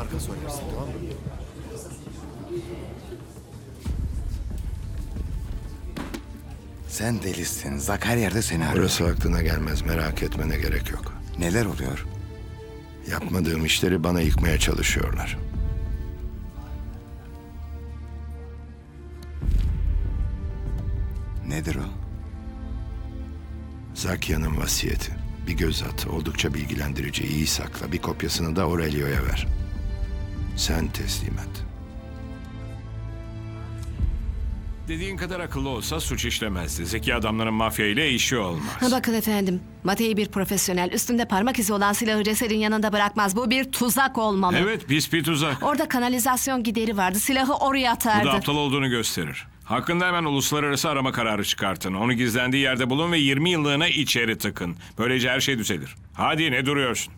Markas oynarsın, tamam mı? Sen delisin. Zak her yerde seni arıyor. Burası aklına gelmez, merak etmene gerek yok. Neler oluyor? Yapmadığım işleri bana yıkmaya çalışıyorlar. Nedir o? Zakya'nın vasiyeti. Bir göz at, oldukça bilgilendirici, iyi sakla. Bir kopyasını da Aurelio'ya ver. Sen teslim et. Dediğin kadar akıllı olsa suç işlemezdi. Zeki adamların mafya ile işi olmaz. Bakın efendim, Matei bir profesyonel. Üstünde parmak izi olan silahı cesedin yanında bırakmaz. Bu bir tuzak olmalı. Evet, pis bir tuzak. Orada kanalizasyon gideri vardı. Silahı oraya Bu atardı. da aptal olduğunu gösterir. Hakkında hemen uluslararası arama kararı çıkartın. Onu gizlendiği yerde bulun ve 20 yıllığına içeri tıkın. Böylece her şey düzelir. Hadi ne duruyorsun?